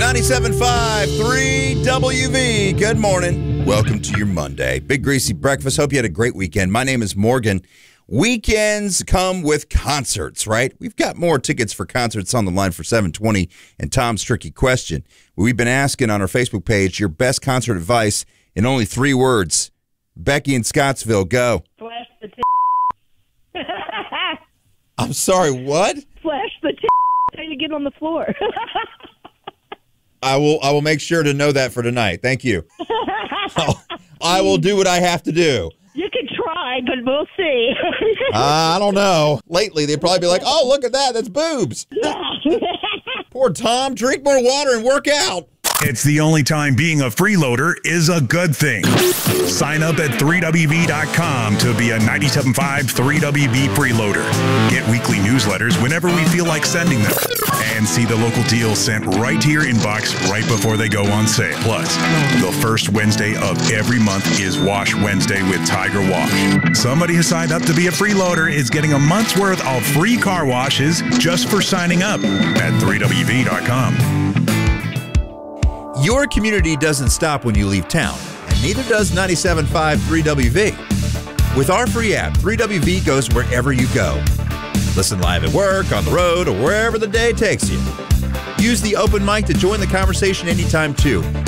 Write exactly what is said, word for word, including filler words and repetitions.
ninety-seven point five, three W V. Good morning. Welcome to your Monday. Big Greasy Breakfast. Hope you had a great weekend. My name is Morgan. Weekends come with concerts, right? We've got more tickets for concerts on the line for seven twenty and Tom's Tricky Question. We've been asking on our Facebook page your best concert advice in only three words. Becky in Scottsville, go. Flash the t- I'm sorry, what? Flash the t- till you get on the floor. I will I will make sure to know that for tonight. Thank you. I'll, I will do what I have to do. You can try, but we'll see. uh, I don't know. Lately, they'd probably be like, oh, look at that. That's boobs. Poor Tom. Drink more water and work out. It's the only time being a freeloader is a good thing. Sign up at three W V dot com to be a ninety-seven point five three W V freeloader. Get weekly newsletters whenever we feel like sending them. And see the local deals sent right to your inbox right before they go on sale. Plus, the first Wednesday of every month is Wash Wednesday with Tiger Wash. Somebody who signed up to be a freeloader is getting a month's worth of free car washes just for signing up at three W V dot com. Your community doesn't stop when you leave town, and neither does ninety-seven point five three W V. With our free app, three W V goes wherever you go. Listen live at work, on the road, or wherever the day takes you. Use the open mic to join the conversation anytime, too.